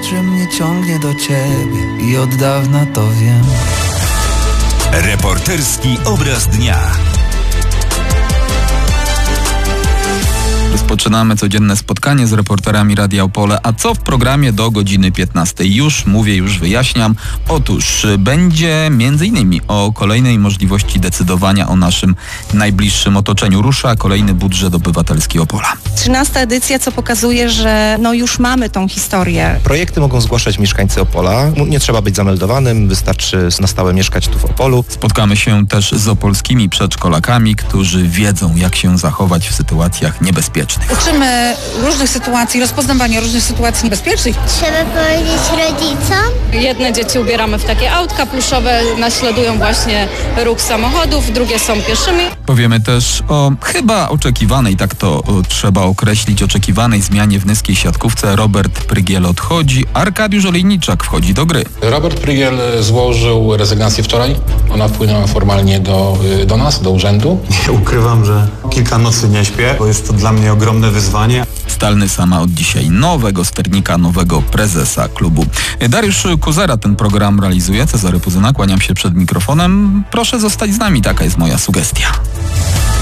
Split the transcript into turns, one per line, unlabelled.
że mnie ciągnie do ciebie i od dawna to wiem.
Reporterski obraz dnia.
Rozpoczynamy codzienne spotkanie z reporterami Radia Opole. A co w programie do godziny 15? Już mówię, już wyjaśniam. Otóż będzie m.in. o kolejnej możliwości decydowania o naszym najbliższym otoczeniu. Rusza kolejny budżet obywatelski Opola.
13. edycja, co pokazuje, że już mamy tą historię.
Projekty mogą zgłaszać mieszkańcy Opola. Nie trzeba być zameldowanym, wystarczy na stałe mieszkać tu w Opolu.
Spotkamy się też z opolskimi przedszkolakami, którzy wiedzą, jak się zachować w sytuacjach niebezpiecznych.
Uczymy różnych sytuacji, rozpoznawania różnych sytuacji niebezpiecznych.
Trzeba powiedzieć rodzicom.
Jedne dzieci ubieramy w takie autka pluszowe, naśladują właśnie ruch samochodów, drugie są pieszymi.
Powiemy też o chyba oczekiwanej, tak to trzeba określić, oczekiwanej zmianie w nyskiej siatkówce. Robert Prygiel odchodzi, Arkadiusz Olejniczak wchodzi do gry.
Robert Prygiel złożył rezygnację wczoraj. Ona wpłynęła formalnie do nas, do urzędu.
Nie ukrywam, że kilka nocy nie śpię, bo jest to dla mnie ogromne wyzwanie.
Stalny sama od dzisiaj nowego sternika, nowego prezesa klubu. Dariusz Kuzera ten program realizuje. Cezary Puzyna, kłaniam się przed mikrofonem. Proszę zostać z nami, taka jest moja sugestia.